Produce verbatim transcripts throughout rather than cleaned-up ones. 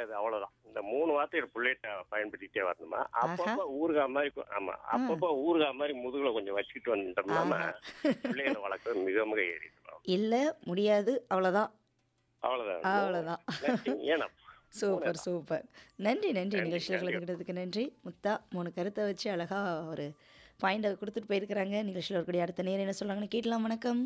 கிடையாது, அவ்வளவுதான். இந்த மூணு வார்த்தையை புள்ளைகிட்ட பயன்படுத்திட்டே வரணுமா. ஆஹா. அப்பப்போ ஊறுகாய் மாதிரி கொ- ஆமா ஆ. அப்பப்போ ஊறுகாய் மாதிரி முதுகுல கொஞ்சம் வச்சுக்கிட்டு வந்துட்டோம்னா ஆஹா. பிள்ளைகளை வளர்க்கறது மிக மிக ஏறிடும். இல்ல முடியாது அவ்வளோதான். அவ்வளவுதான். அவ்வளோதான். Nothing, ஏன்னா சூப்பர் சூப்பர். நன்றி நன்றி நன்றி, நிகழ்ச்சியில் நன்றி. கலந்துக்கிறதுக்கு நன்றி. முத்தா மூணு கருத்தை வச்சு அழகா ஒரு பாயிண்டை கொடுத்துட்டு போயிருக்கிறாங்க. நிகழ்ச்சியில் இருக்கக்கூடிய அடுத்த நேரம் என்ன சொல்றாங்கன்னு கேட்கலாம். வணக்கம்.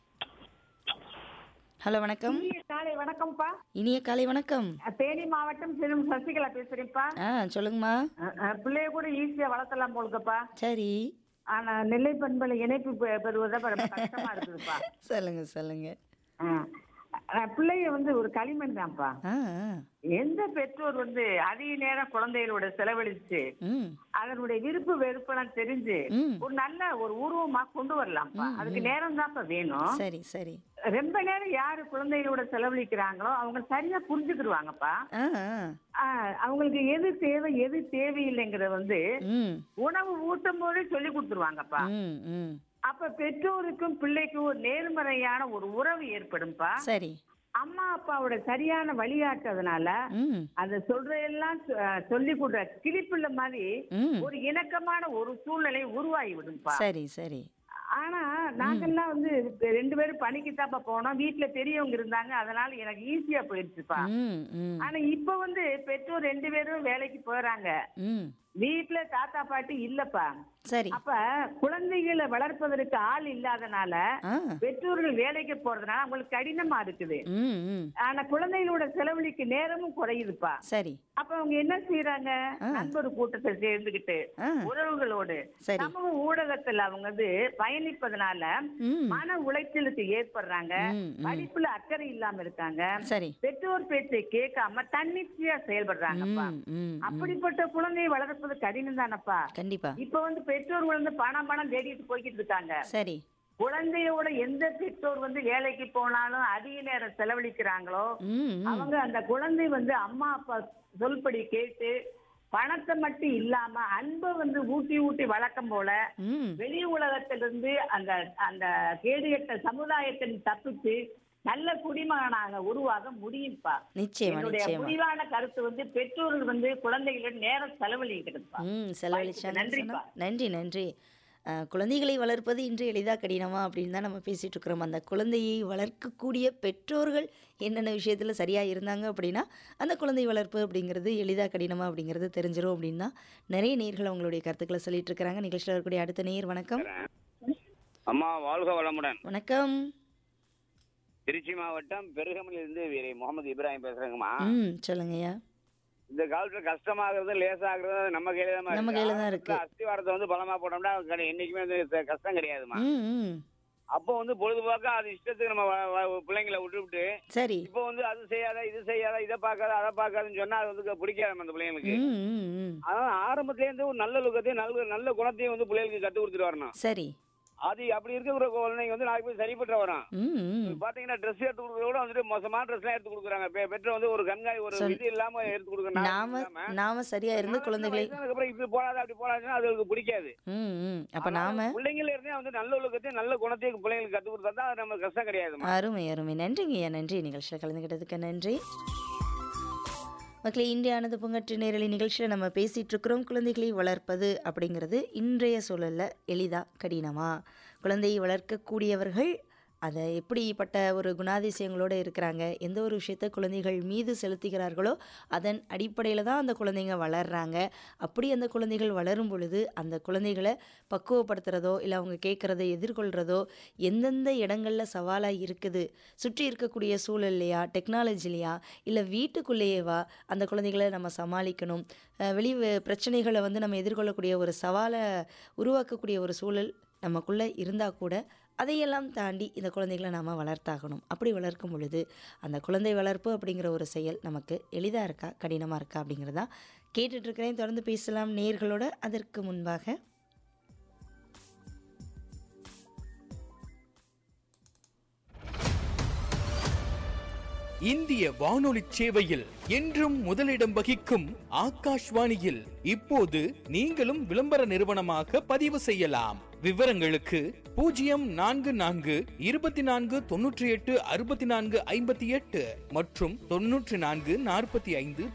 ஹலோ வணக்கம். இனிய காலை வணக்கம்ப்பா. இனிய காலை வணக்கம். தேனி மாவட்டம் சிறும் சசிகலா பேசுறேன்ப்பா. ஆ சொல்லுங்கம்மா. அஹ், அஹ், பிள்ளைய கூட ஈஸியா வளர்த்தலாம் போலுக்குப்பா. சரி ஆனா நெல்லை பண்பலை இணைப்பு பெ- பெறுவதை ரொம்ப கஷ்டமா இருக்குதுப்பா. சொல்லுங்க சொல்லுங்க. அஹ், அஹ், பிள்ளைய வந்து ஒரு களிமண் தான்ப்பா. ஆ ஆ. எந்த பெற்றோர் வந்து அதிக நேரம் குழந்தைகளோட செலவழிச்சு ம் அதனுடைய விருப்பு வெறுப்பெல்லாம் தெரிஞ்சு ம். ஒரு நல்ல ஒரு உருவமா கொண்டு வரலாம்ப்பா. அதுக்கு நேரம் தான்ப்பா வேணும். சரி சரி. ரொம்ப நேரம் யாரு குழந்தைகளோட செலவழிக்கிறாங்களோ அவங்க சரியா புரிஞ்சுக்கிடுவாங்கப்பா. ஆ ஆ. ஆஹ் அவங்களுக்கு எது தேவை எது தேவையில்லைங்கிறத வந்து ம் உணவு ஊட்டும் போதே சொல்லி கொடுத்துருவாங்கப்பா. ம் ம். அப்ப பெற்றோருக்கும் பிள்ளைக்கும் ஒரு நேர்மறையான ஒரு உறவு ஏற்படும்பா. சரி. அம்மா அப்பாவோட சரியான வழிகாட்டுறதுனால ம் அத சொல்றதெல்லாம் சொ- அஹ் சொல்லி கொடுற கிளிப்புள்ள மாதிரி ம். ஒரு இணக்கமான ஒரு சூழ்நிலை உருவாகி விடும்பா. சரி சரி. ஆனா நாங்கெல்லாம் வந்து ரெண்டு பேரும் பணிக்கு தாப்பா போனோம். வீட்டுல பெரியவங்க இருந்தாங்க, அதனால எனக்கு ஈஸியா போயிடுச்சுப்பா. ம் ம் ஆனா இப்ப வந்து பெற்றோர் ரெண்டு பேரும் வேலைக்கு போறாங்க, ம். வீட்டுல தாத்தா பாட்டி இல்லப்பா. சரி. அப்ப குழந்தைகளை வளர்ப்பதற்கு ஆள் இல்லாதனால ஆ. பெற்றோர்கள் வேலைக்கு போறதுனால அவங்களுக்கு கடினமா இருக்குது. ம் ம். ஆனா குழந்தைகளோட செலவழிக்கு நேரமும் குறையுதுப்பா. சரி. அப்ப அவங்க என்ன செய்யறாங்க, ஆ. நண்பர் கூட்டத்தை சேர்ந்துகிட்டு ஆ. உறவுகளோடு சரி. சமூக ஊடகத்துல அவங்க வந்து பயணிப்பதனால ம் மன உளைச்சலுக்கு ஏற்படுறாங்க, ம், ம். படிப்புல அக்கறை இல்லாம இருக்காங்க, சரி. பெற்றோர் பேச்சை கேட்காம தன்னிச்சையா செயல்படுறாங்கப்பா. ம் ம் ம். அப்படிப்பட்ட குழந்தையை வளர்ப்பது கடினம் தானப்பா. கண்டிப்பா. இப்ப வந்து பெற்றோர்கள் வந்து பணம் பணம் தேடிட்டு போய்கிட்டு இருக்காங்க. சரி. குழந்தையோட எந்த பெற்றோர் வந்து வேலைக்கு போனாலும் அதிக நேரம் செலவழிக்கிறாங்களோ ம் ம். அவங்க அந்த குழந்தை வந்து அம்மா அப்பா சொல்படி கேட்டு பணத்தை மட்டும் இல்லாம அன்பை வந்து ஊட்டி ஊட்டி வளர்க்கும் போல ம். வெளி உலகத்திலிருந்து அந்த அந்த கேடுகட்ட சமுதாயத்தின் தப்பிச்சு நல்ல குடிமகனாக உருவாக முடியும்ப்பா. நிச்சயமா என்னுடைய நிச்சயமா. முடிவான கருத்து வந்து பெற்றோர்கள் வந்து குழந்தைகளிடம் நேரம் செலவழிக்கிறதுப்பா. ம் செலவழிச்சாங்க. நன்றிப்பா. நன்றி நன்றி. அஹ், குழந்தைகளை வளர்ப்பது இன்று எளிதாக கடினமா அப்படின்னு தான் நம்ம பேசிட்டு இருக்கிறோம். அந்த குழந்தையை வளர்க்கக்கூடிய பெற்றோர்கள் என்னென்ன விஷயத்தில் சரியாக இருந்தாங்க அப்படின்னா அந்த குழந்தை வளர்ப்பு அப்படிங்கிறது எளிதாக கடினமா அப்படிங்கிறது தெரிஞ்சிடும் அப்படின்னு தான் நிறைய நேர்கள் அவங்களுடைய கருத்துக்களை சொல்லிட்டு இருக்கிறாங்க. நிகழ்ச்சியில் இருக்கக்கூடிய அடுத்த நேர் வணக்கம். அம்மா வாழ்க வளமுடன். வணக்கம். திருச்சி மாவட்டம் பெருகமலிருந்து வீரை முகமது இப்ராஹிம் பேசுறேங்கம்மா. ம் சொல்லுங்கய்யா. இந்த காலத்துல கஷ்டமாகிறது லேசாகிறது நம்ம கையில தான் நம்ம கையில தான் இருக்கு. அஸ்திவாரத்தை வந்து பலமா போட்டோம்னா கிடை- என்னைக்குமே வந்து க- கஷ்டம் கிடையாதுமா. ம் ம். அப்போ வந்து பொழுதுபோக்கா அது இஷ்டத்துக்கு நம்ம வ- வ- பிள்ளைங்களை விட்டு விட்டு சரி. இப்போ வந்து அது செய்யாத இது செய்யாத இதை பார்க்காத அதை பார்க்காதுன்னு சொன்னா அது வந்து பிடிக்காது அந்த பிள்ளைங்களுக்கு. ம் ம் ம். அதனால ஆரம்பத்துல இருந்து ஒரு நல்ல லுக்கத்தையும் நல்ல நல்ல குணத்தையும் வந்து பிள்ளைகளுக்கு கத்து கொடுத்துட்டு வரணும். சரி. அது அப்படி இருக்கிற குழந்தைங்க வந்து நாளைக்கு போய் சரிப்பட்டு வரும். ம் ம். பாத்தீங்கன்னா ட்ரெஸ் எடுத்து கொடுக்கறத விட வந்துட்டு மோசமான ட்ரெஸ் எல்லாம் எடுத்து கொடுக்குறாங்க. பெ- பெற்றோர் வந்து ஒரு கண்காணி ஒரு சொல். இது இல்லாம எடுத்து கொடுக்குறாங்க. நாம நாம சரியா இருந்து குழந்தைகளை அதுக்கப்புறம் இப்படி போடாத அப்படி போடாதுன்னா அது அவங்களுக்கு பிடிக்காது. ம் ம். அப்ப நாம பிள்ளைங்கள இருந்தே வந்து நல்ல ஒழுக்கத்தையும் நல்ல குணத்தையும் பிள்ளைங்களுக்கு கத்து கொடுத்தா தான் அது நம்ம கஷ்டம் கிடையாதுமா. அருமை அருமை. நன்றிங்கய்யா நன்றி. நிகழ்ச்சியில் கலந்துக்கிட்டதுக்கு நன்றி. மக்களே, இந்தியானது பூங்கற்று நேரலை நிகழ்ச்சியில் நம்ம பேசிகிட்டு இருக்கிறோம். குழந்தைகளை வளர்ப்பது அப்படிங்கிறது இன்றைய சூழலில் எளிதா கடினமா, குழந்தையை வளர்க்கக்கூடியவர்கள் அதை எப்படிப்பட்ட ஒரு குணாதிசயங்களோடு இருக்கிறாங்க, எந்த ஒரு விஷயத்த குழந்தைகள் மீது செலுத்துகிறார்களோ அதன் அடிப்படையில் தான் அந்த குழந்தைங்க வளர்கிறாங்க. அப்படி அந்த குழந்தைகள் வளரும் பொழுது அந்த குழந்தைகளை பக்குவப்படுத்துகிறதோ இல்லை அவங்க கேட்குறதை எதிர்கொள்கிறதோ எந்தெந்த இடங்களில் சவாலாக இருக்குது, சுற்றி இருக்கக்கூடிய சூழல்லையா, டெக்னாலஜிலையா, இல்லை வீட்டுக்குள்ளேயேவா அந்த குழந்தைகளை நம்ம சமாளிக்கணும். அஹ் வெளி வ- பிரச்சனைகளை வந்து நம்ம எதிர்கொள்ளக்கூடிய ஒரு சவாலை உருவாக்கக்கூடிய ஒரு சூழல் நமக்குள்ளே இருந்தால் கூட அதையெல்லாம் தாண்டி இந்த குழந்தைகளை நாம் வளர்த்தாகணும். அப்படி வளர்க்கும் பொழுது அந்த குழந்தை வளர்ப்பு அப்படிங்கிற ஒரு செயல் நமக்கு எளிதாக இருக்கா கடினமாக இருக்கா அப்படிங்கிறதா கேட்டுட்ருக்கிறேன். தொடர்ந்து பேசலாம் நேயர்களோட. அதற்கு முன்பாக இந்திய வானொலி சேவையில் என்றும் முதலிடம் வகிக்கும் ஆகாஷ்வாணியில் இப்போது நீங்களும் விளம்பர நிறுவனமாக பதிவு செய்யலாம். விவரங்களுக்கு பூஜ்ஜியம் நான்கு நான்கு இருபத்தி நான்கு தொன்னூற்றி எட்டு அறுபத்தி நான்கு ஐம்பத்தி எட்டு மற்றும் தொன்னூற்றி நான்கு நாற்பத்தி ஐந்து